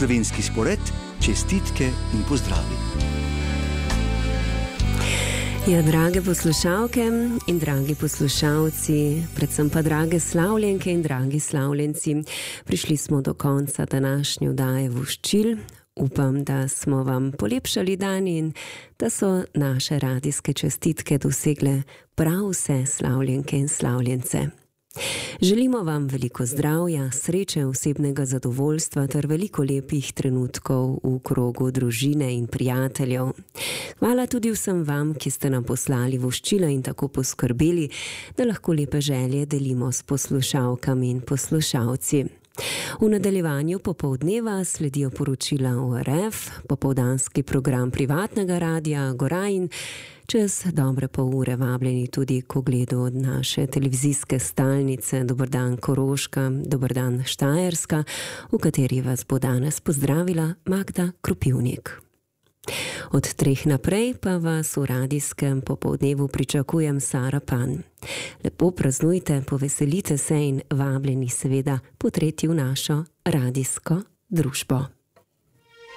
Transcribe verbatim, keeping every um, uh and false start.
slovenski spored, čestitke in pozdravi. Ja, drage poslušalke in dragi poslušalci, predvsem pa drage slavljenke in dragi slavljenci, prišli smo do konca današnje oddaje Voščil. Upam, da smo vam polepšali dan in da so naše radijske čestitke dosegle prav vse slavljenke in slavljence. Želimo vam veliko zdravja, sreče, osebnega zadovoljstva ter veliko lepih trenutkov v krogu družine in prijateljev. Hvala tudi vsem vam, ki ste nam poslali voščila in tako poskrbeli, da lahko lepe želje delimo s poslušalkami in poslušalci. V nadaljevanju popoldneva sledijo poročila O R F, popoldanski program privatnega radia Agora in čez dobre pol ure vabljeni tudi k ogledu od naše televizijske stalnice Dober dan Koroška, Dober dan Štajerska, v kateri vas bo danes pozdravila Magda Krupivnik. Od treh naprej pa vas v radijskem popoldnevu pričakujem Sara Pan. Lepo praznujte, poveselite se in vabljeni seveda potreti v našo radijsko družbo.